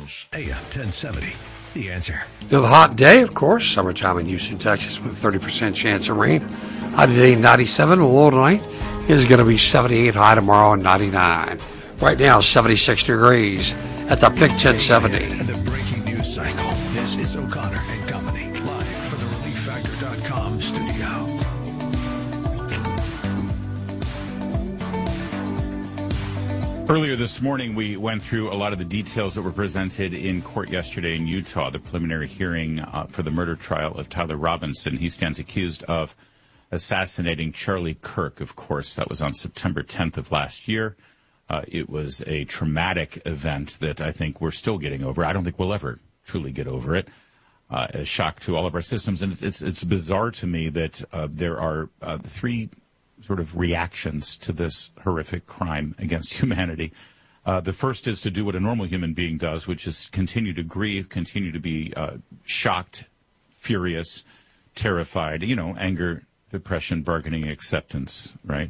News, AM 1070. The Answer. Another hot day, of course. Summertime in Houston, Texas, with a 30% chance of rain. High today, 97. Low tonight is going to be 78. High tomorrow, 99. Right now, 76 degrees at the Pick 1070. And the breaking news cycle. This is O'Connor and Company, live from the ReliefFactor.com studio. Earlier this morning, we went through a lot of the details that were presented in court yesterday in Utah, the preliminary hearing for the murder trial of Tyler Robinson. He stands accused of assassinating Charlie Kirk, of course. That was on September 10th of last year. It was a traumatic event that I think we're still getting over. I don't think we'll ever truly get over it. A shock to all of our systems. And it's bizarre to me that there are three sort of reactions to this horrific crime against humanity. The first is to do what a normal human being does, which is continue to grieve, continue to be shocked, furious, terrified, anger, depression, bargaining, acceptance, right?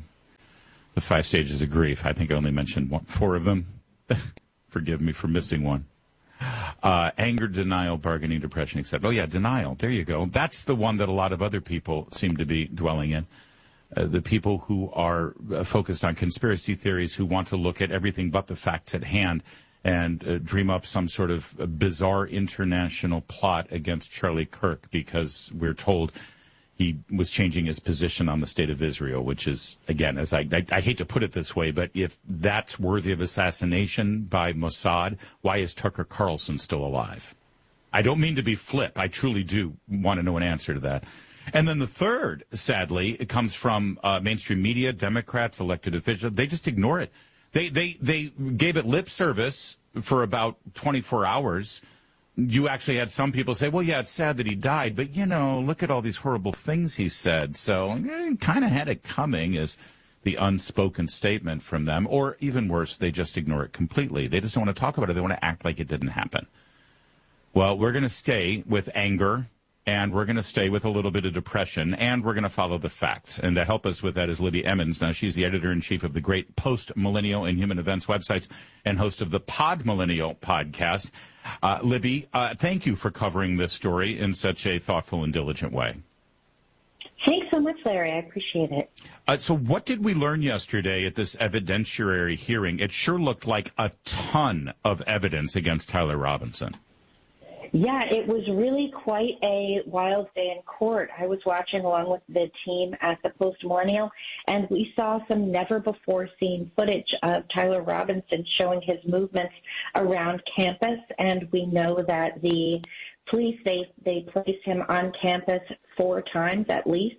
The 5 stages of grief. I think I only mentioned 4 of them. Forgive me for missing one. Anger, denial, bargaining, depression, acceptance. Oh, yeah, denial. There you go. That's the one that a lot of other people seem to be dwelling in. The people who are focused on conspiracy theories, who want to look at everything but the facts at hand and dream up some sort of bizarre international plot against Charlie Kirk because we're told he was changing his position on the state of Israel, which is, again, as I hate to put it this way, but if that's worthy of assassination by Mossad, why is Tucker Carlson still alive? I don't mean to be flip. I truly do want to know an answer to that. And then the third, sadly, it comes from mainstream media, Democrats, elected officials. They just ignore it. They gave it lip service for about 24 hours. You actually had some people say, well, yeah, it's sad that he died, but, look at all these horrible things he said. So kind of had it coming as the unspoken statement from them. Or even worse, they just ignore it completely. They just don't want to talk about it. They want to act like it didn't happen. Well, we're going to stay with anger. And we're going to stay with a little bit of depression, and we're going to follow the facts. And to help us with that is Libby Emmons. Now, she's the editor-in-chief of the great Post-Millennial and Human Events websites and host of the Pod Millennial podcast. Libby, thank you for covering this story in such a thoughtful and diligent way. Thanks so much, Larry. I appreciate it. So what did we learn yesterday at this evidentiary hearing? It sure looked like a ton of evidence against Tyler Robinson. Yeah, it was really quite a wild day in court. I was watching along with the team at the Post-Millennial, and we saw some never-before-seen footage of Tyler Robinson showing his movements around campus, and we know that the police, they placed him on campus 4 times at least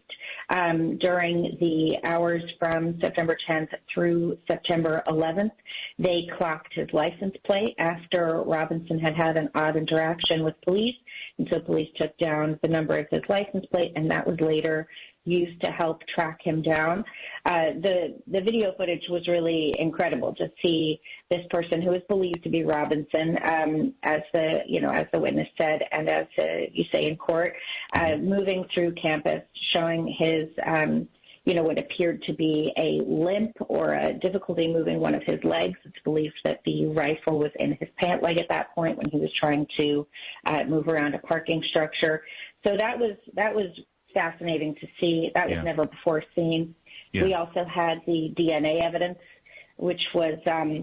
during the hours from September 10th through September 11th. They clocked his license plate after Robinson had an odd interaction with police, and so police took down the number of his license plate, and that was later used to help track him down. The video footage was really incredible to see this person who is believed to be Robinson, as the witness said, and as you say in court, moving through campus, showing his, what appeared to be a limp or a difficulty moving one of his legs. It's believed that the rifle was in his pant leg at that point when he was trying to move around a parking structure. So that was fascinating to see. That was never before seen. Yeah. We also had the DNA evidence, which was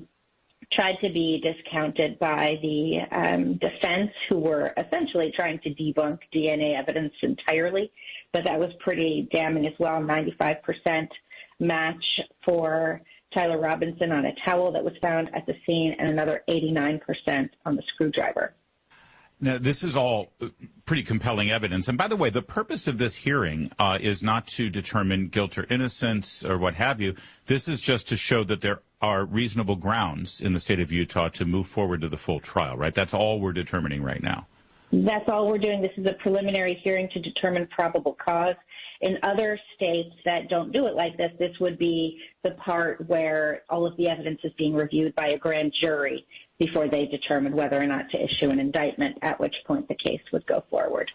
tried to be discounted by the defense, who were essentially trying to debunk DNA evidence entirely. But that was pretty damning as well. 95% match for Tyler Robinson on a towel that was found at the scene, and another 89% on the screwdriver. Now, this is all pretty compelling evidence. And by the way, the purpose of this hearing is not to determine guilt or innocence or what have you. This is just to show that there are reasonable grounds in the state of Utah to move forward to the full trial, right? That's all we're determining right now. That's all we're doing. This is a preliminary hearing to determine probable cause. In other states that don't do it like this, this would be the part where all of the evidence is being reviewed by a grand jury before they determine whether or not to issue an indictment, at which point the case would go forward.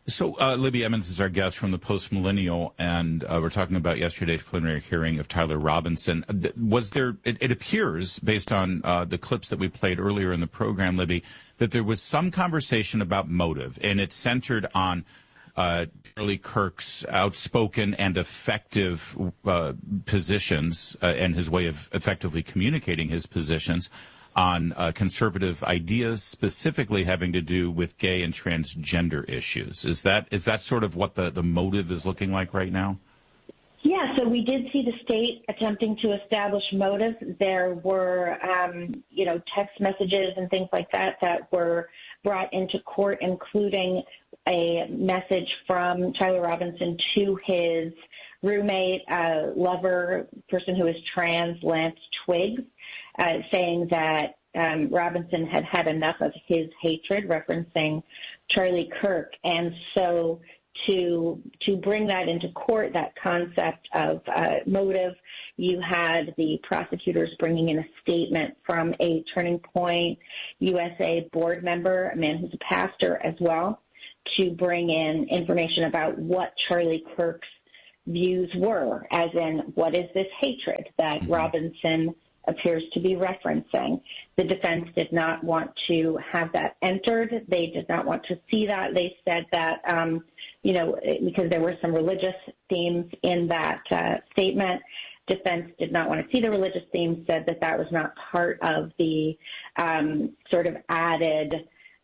So Libby Emmons is our guest from the Post Millennial, and we're talking about yesterday's preliminary hearing of Tyler Robinson. Was there? It appears, based on the clips that we played earlier in the program, Libby, that there was some conversation about motive, and it centered on Charlie Kirk's outspoken and effective positions and his way of effectively communicating his positions on conservative ideas, specifically having to do with gay and transgender issues. Is that sort of what the motive is looking like right now? Yeah, so we did see the state attempting to establish motive. There were, text messages and things like that that were brought into court, including a message from Tyler Robinson to his roommate, lover, person who is trans, Lance Twiggs, saying that Robinson had had enough of his hatred, referencing Charlie Kirk. And so to bring that into court, that concept of motive, you had the prosecutors bringing in a statement from a Turning Point USA board member, a man who's a pastor as well, to bring in information about what Charlie Kirk's views were, as in what is this hatred that Robinson appears to be referencing. The defense did not want to have that entered. They did not want to see that. They said that, because there were some religious themes in that statement, defense did not want to see the religious themes, said that that was not part of the sort of added,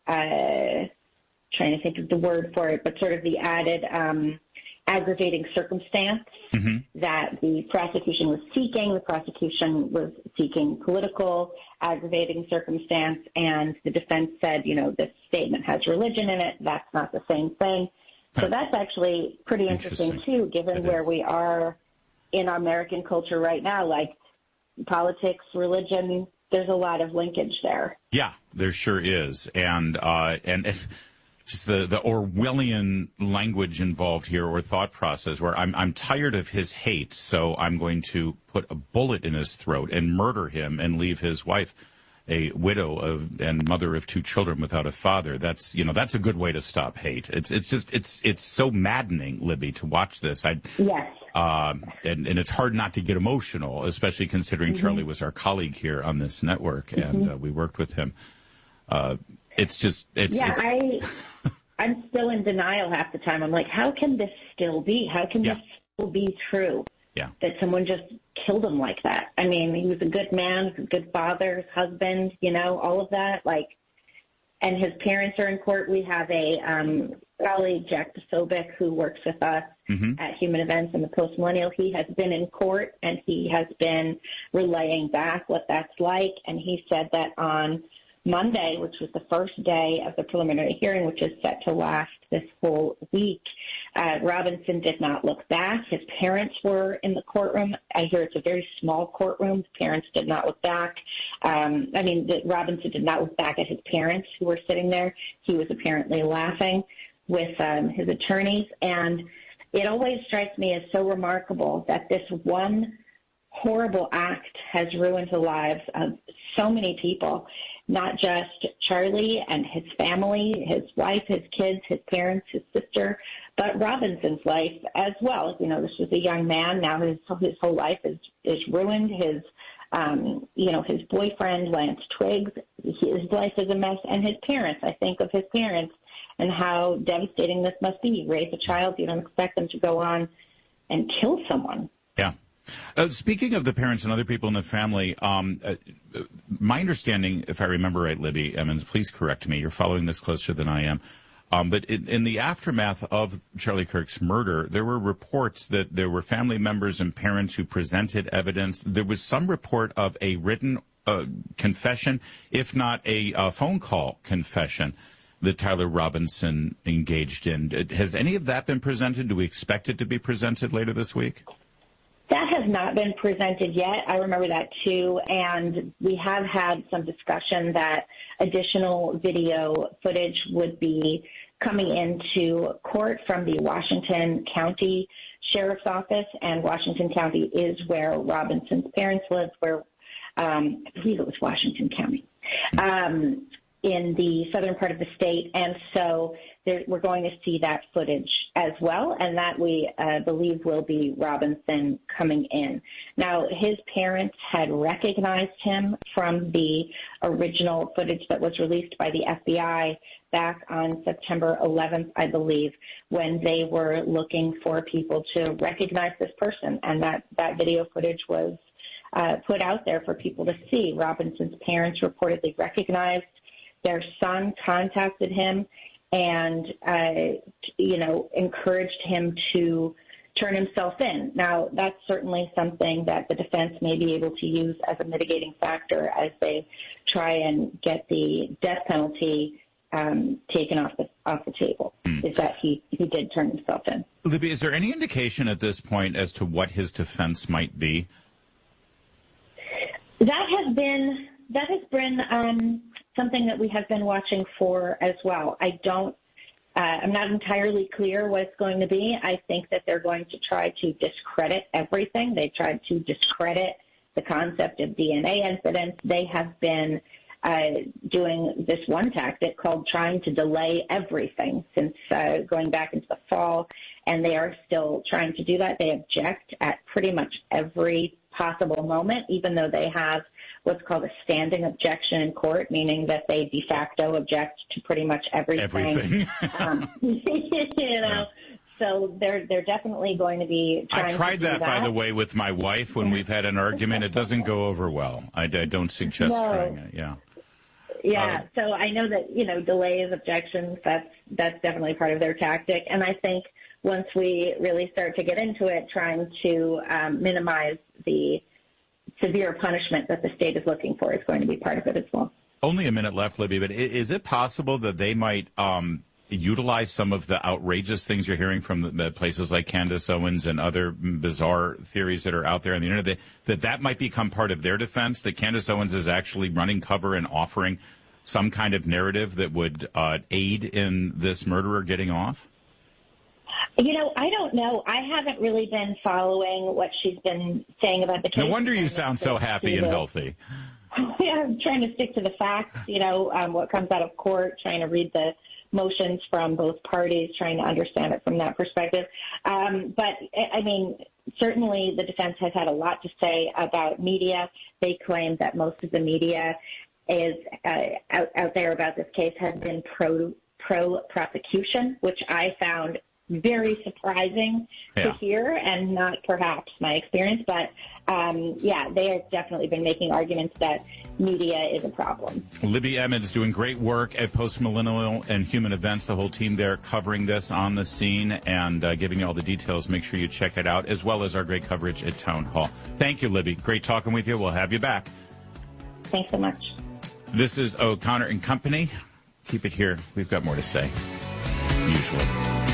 trying to think of the word for it, but sort of the added aggravating circumstance that the prosecution was seeking. The prosecution was seeking political aggravating circumstance, and the defense said, this statement has religion in it. That's not the same thing. So that's actually pretty interesting too, given where we are in our American culture right now, like politics, religion, there's a lot of linkage there. Yeah, there sure is. And just the Orwellian language involved here, or thought process, where I'm tired of his hate, so I'm going to put a bullet in his throat and murder him and leave his wife a widow and mother of 2 children without a father. That's a good way to stop hate. It's so maddening, Libby, to watch this. Yes. And it's hard not to get emotional, especially considering Charlie was our colleague here on this network, and we worked with him. I'm still in denial half the time. I'm like, how can this still be? How can this still be true? Yeah. That someone just killed him like that. I mean, he was a good man, a good father, his husband, all of that. And his parents are in court. We have a colleague, Jack Posobiec, who works with us at Human Events and the Post Millennial. He has been in court, and he has been relaying back what that's like. And he said that on Monday, which was the first day of the preliminary hearing, which is set to last this whole week, Robinson did not look back. His parents were in the courtroom. I hear it's a very small courtroom. The parents did not look back. Robinson did not look back at his parents who were sitting there. He was apparently laughing with his attorneys. And it always strikes me as so remarkable that this one horrible act has ruined the lives of so many people. Not just Charlie and his family, his wife, his kids, his parents, his sister, but Robinson's life as well. This was a young man. Now his whole life is ruined. His boyfriend, Lance Twiggs, his life is a mess. And his parents, I think of his parents and how devastating this must be. You raise a child, you don't expect them to go on and kill someone. Yeah. Speaking of the parents and other people in the family, my understanding, if I remember right, Libby Emmons, please correct me, you're following this closer than I am, but in the aftermath of Charlie Kirk's murder, there were reports that there were family members and parents who presented evidence. There was some report of a written confession, if not a phone call confession, that Tyler Robinson engaged in. Has any of that been presented? Do we expect it to be presented later this week? That has not been presented yet. I remember that too. And we have had some discussion that additional video footage would be coming into court from the Washington County Sheriff's Office. And Washington County is where Robinson's parents lived, where I believe it was Washington County. in the southern part of the state, and so we're going to see that footage as well, and that we believe will be Robinson coming in. Now, his parents had recognized him from the original footage that was released by the FBI back on September 11th, I believe, when they were looking for people to recognize this person, and that video footage was put out there for people to see. Robinson's parents reportedly recognized their son, contacted him, and, encouraged him to turn himself in. Now, that's certainly something that the defense may be able to use as a mitigating factor as they try and get the death penalty taken off the table, is that he did turn himself in. Libby, is there any indication at this point as to what his defense might be? That has been something that we have been watching for as well. I'm not entirely clear what it's going to be. I think that they're going to try to discredit everything. They tried to discredit the concept of DNA incidents. They have been doing this one tactic called trying to delay everything since going back into the fall, and they are still trying to do that. They object at pretty much every possible moment, even though they have what's called a standing objection in court, meaning that they de facto object to pretty much everything. So they're definitely going to be trying I tried to do that, by the way, with my wife when we've had an argument. It doesn't go over well. I don't suggest trying it. Yeah. So I know that, delays, objections, that's definitely part of their tactic. And I think once we really start to get into it, trying to minimize the severe punishment that the state is looking for is going to be part of it as well. Only a minute left, Libby, but is it possible that they might utilize some of the outrageous things you're hearing from the places like Candace Owens and other bizarre theories that are out there on the internet, that might become part of their defense, that Candace Owens is actually running cover and offering some kind of narrative that would aid in this murderer getting off? I don't know. I haven't really been following what she's been saying about the case. No wonder you sound so happy and healthy. Yeah, I'm trying to stick to the facts, what comes out of court, trying to read the motions from both parties, trying to understand it from that perspective. But, certainly the defense has had a lot to say about media. They claim that most of the media is out there about this case has been pro-prosecution, which I found very surprising to hear, and not perhaps my experience. But, they have definitely been making arguments that media is a problem. Libby Emmons doing great work at Post-Millennial and Human Events, the whole team there covering this on the scene and giving you all the details. Make sure you check it out, as well as our great coverage at Town Hall. Thank you, Libby. Great talking with you. We'll have you back. Thanks so much. This is O'Connor and Company. Keep it here. We've got more to say, usually.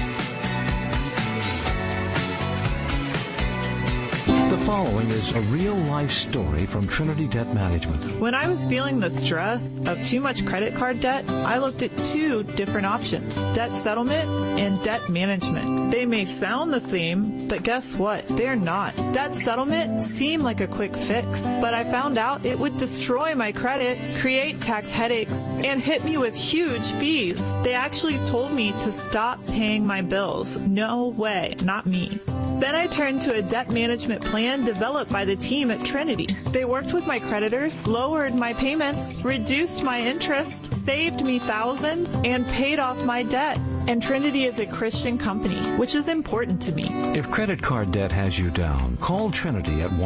The following is a real-life story from Trinity Debt Management. When I was feeling the stress of too much credit card debt, I looked at two different options: debt settlement and debt management. They may sound the same, but guess what? They're not. Debt settlement seemed like a quick fix, but I found out it would destroy my credit, create tax headaches, and hit me with huge fees. They actually told me to stop paying my bills. No way, not me. Then I turned to a debt management plan developed by the team at Trinity. They worked with my creditors, lowered my payments, reduced my interest, saved me thousands, and paid off my debt. And Trinity is a Christian company, which is important to me. If credit card debt has you down, call Trinity at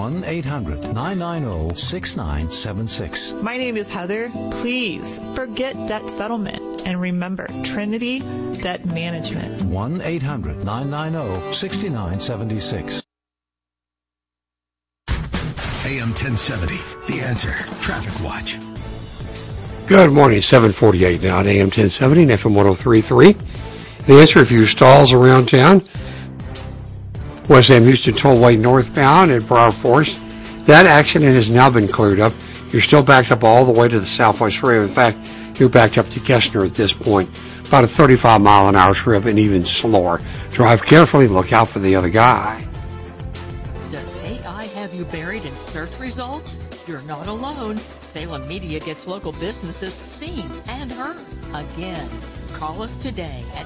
1-800-990-6976. My name is Heather. Please forget debt settlement and remember Trinity Debt Management. 1-800-990-6976. AM 1070, The Answer, Traffic Watch. Good morning, 7:48 now at AM 1070 and FM 103.3. The Answer, a few stalls around town. West Ham Houston Tollway northbound at Briar Forest. That accident has now been cleared up. You're still backed up all the way to the Southwest Railroad. In fact, you're backed up to Kestner at this point. About a 35-mile-an-hour trip and even slower. Drive carefully. Look out for the other guy. Does AI have you buried in search results? You're not alone. Salem Media gets local businesses seen and heard. Again, call us today at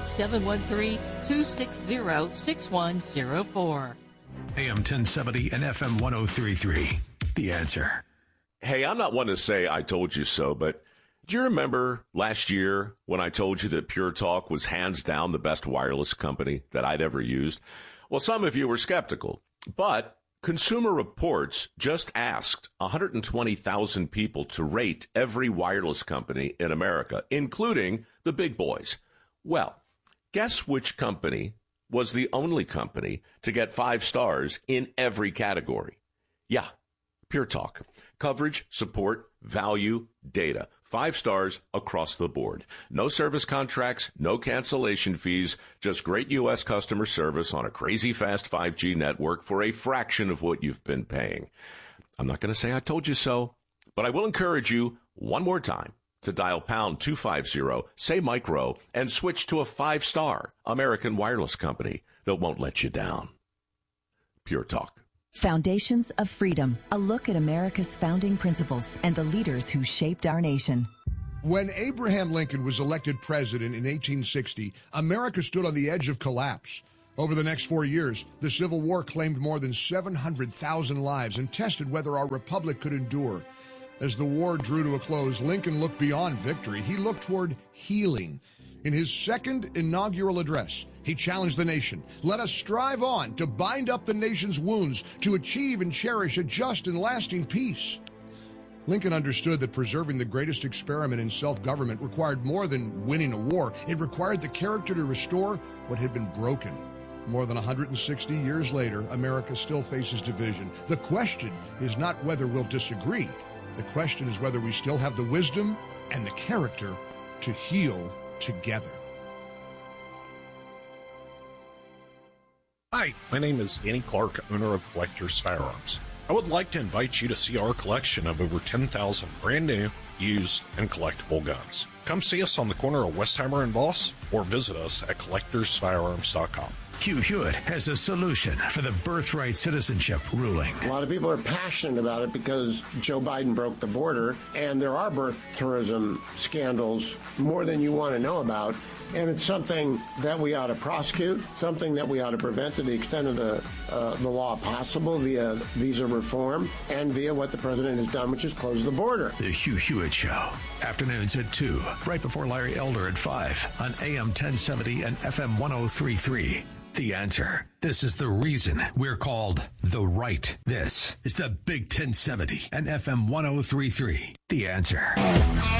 713-260-6104. AM 1070 and FM 1033. The Answer. Hey, I'm not one to say I told you so, but do you remember last year when I told you that Pure Talk was hands down the best wireless company that I'd ever used? Well, some of you were skeptical, but Consumer Reports just asked 120,000 people to rate every wireless company in America, including the big boys. Well, guess which company was the only company to get 5 stars in every category? Yeah, Pure Talk. Coverage, support, value, data. 5 stars across the board. No service contracts, no cancellation fees, just great U.S. customer service on a crazy fast 5G network for a fraction of what you've been paying. I'm not going to say I told you so, but I will encourage you one more time to dial pound 250, say micro, and switch to a 5-star American wireless company that won't let you down. Pure Talk. Foundations of Freedom, a look at America's founding principles and the leaders who shaped our nation. When Abraham Lincoln was elected president in 1860, America stood on the edge of collapse. Over the next 4 years, the Civil War claimed more than 700,000 lives and tested whether our republic could endure. As the war drew to a close, Lincoln looked beyond victory. He looked toward healing. In his second inaugural address, he challenged the nation. Let us strive on to bind up the nation's wounds, to achieve and cherish a just and lasting peace. Lincoln understood that preserving the greatest experiment in self-government required more than winning a war. It required the character to restore what had been broken. More than 160 years later, America still faces division. The question is not whether we'll disagree. The question is whether we still have the wisdom and the character to heal together. Hi, my name is Danny Clark, owner of Collector's Firearms. I would like to invite you to see our collection of over 10,000 brand new, used, and collectible guns. Come see us on the corner of Westheimer and Voss, or visit us at collectorsfirearms.com. Hugh Hewitt has a solution for the birthright citizenship ruling. A lot of people are passionate about it because Joe Biden broke the border, and there are birth tourism scandals more than you want to know about. And it's something that we ought to prosecute, something that we ought to prevent to the extent of the law possible via visa reform and via what the president has done, which is close the border. The Hugh Hewitt Show. Afternoons at 2, right before Larry Elder at 5 on AM 1070 and FM 1033. The Answer. This is the reason we're called The Right. This is the Big 1070 and FM 1033. The Answer.